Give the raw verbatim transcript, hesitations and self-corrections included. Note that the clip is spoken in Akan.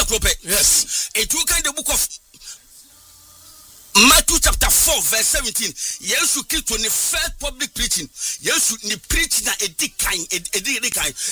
Yes. It will kind the book of Matthew chapter four verse seventeen. Yes, you keep twenty-first public preaching. Yes, you preach na a dick kind, a dick kind.